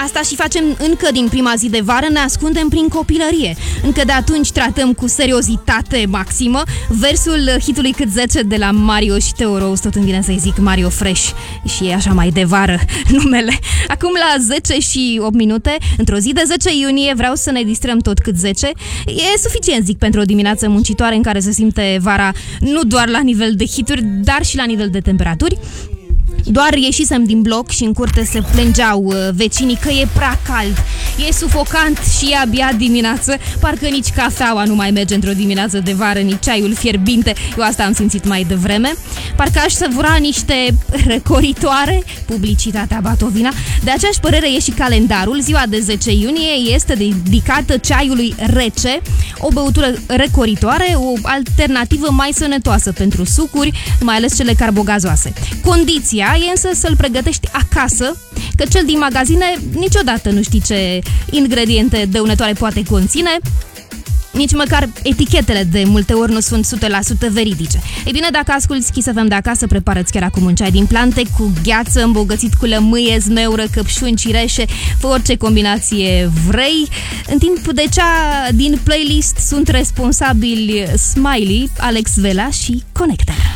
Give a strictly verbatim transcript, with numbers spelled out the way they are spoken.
Asta și facem încă din prima zi de vară, ne ascundem prin copilărie. Încă de atunci tratăm cu seriozitate maximă versul hitului Cât zece de la Mario și Theo Rose, tot îmi vine să-i zic Mario Fresh și e așa mai de vară numele. Acum la zece și opt minute, într-o zi de zece iunie, vreau să ne distrăm tot cât zece. E suficient, zic, pentru o dimineață muncitoare în care se simte vara nu doar la nivel de hituri, dar și la nivel de temperaturi. Doar ieșisem din bloc și în curte se plângeau uh, vecinii că e prea cald, e sufocant și e abia dimineață. Parcă nici cafeaua nu mai merge într-o dimineață de vară, nici ceaiul fierbinte. Eu asta am simțit mai devreme. Parcă aș săvura niște răcoritoare, publicitatea batovina. De aceeași părere e și calendarul. Ziua de zece iunie este dedicată ceaiului rece, o băutură răcoritoare, o alternativă mai sănătoasă pentru sucuri, mai ales cele carbogazoase. Condiția e însă să-l pregătești acasă, că cel din magazine niciodată nu știi ce ingrediente dăunătoare poate conține. Nici măcar etichetele de multe ori nu sunt o sută la sută veridice. Ei bine, dacă asculti Kiss F M de acasă, preparați chiar acum un ceai din plante cu gheață, îmbogățit cu lămâie, zmeură, căpșuni, cireșe, fă orice combinație vrei. În timp de cea din playlist sunt responsabili Smiley, Alex Vela și Connector.